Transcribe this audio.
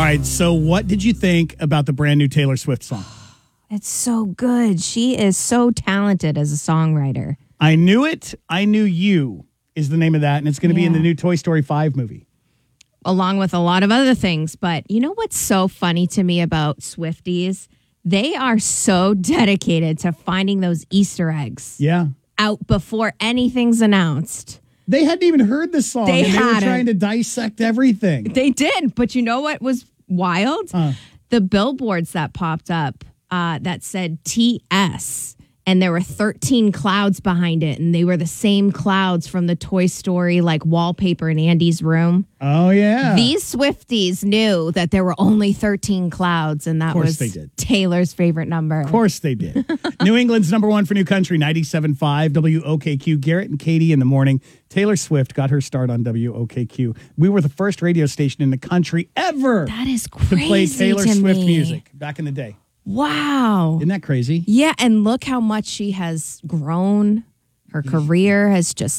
right, so what did you think about the brand new Taylor Swift song? It's so good. She is so talented as a songwriter. I Knew It, I Knew You is the name of that, and it's going to be in the new Toy Story 5 movie. Along with a lot of other things. But you know what's so funny to me about Swifties? They are so dedicated to finding those Easter eggs out before anything's announced. They hadn't even heard the song, and they were trying to dissect everything. They did, but you know what was wild? The billboards that popped up that said TS, and there were 13 clouds behind it, and they were the same clouds from the Toy Story wallpaper in Andy's room. Oh, yeah. These Swifties knew that there were only 13 clouds, and that was Taylor's favorite number. Of course they did. New England's number one for new country, 97.5 WOKQ. Garrett and Katie in the morning. Taylor Swift got her start on WOKQ. We were the first radio station in the country ever that is crazy to play Taylor Swift music back in the day. Wow. Isn't that crazy? Yeah, and look how much she has grown. Her career has just